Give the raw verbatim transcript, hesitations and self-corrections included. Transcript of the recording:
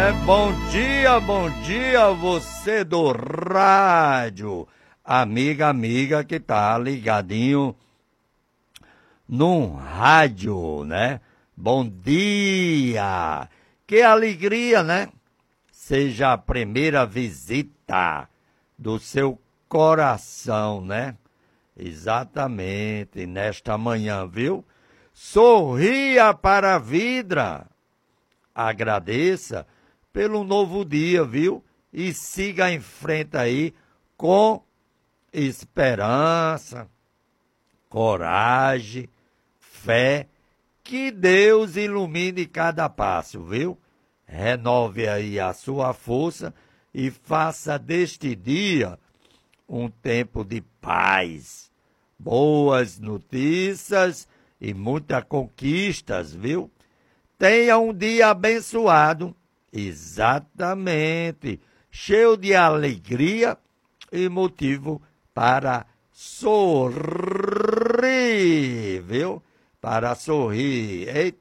né? Bom dia, bom dia, você do rádio. Amiga, amiga que tá ligadinho num rádio, né? Bom dia. Que alegria, né? Seja a primeira visita do seu coração, né? Exatamente, nesta manhã, viu? Sorria para a vida. Agradeça pelo novo dia, viu? E siga em frente aí com esperança, coragem, fé. Que Deus ilumine cada passo, viu? Renove aí a sua força e faça deste dia um tempo de paz, boas notícias e muitas conquistas, viu? Tenha um dia abençoado, exatamente, cheio de alegria e motivo para sorrir, viu? Para sorrir. Eita,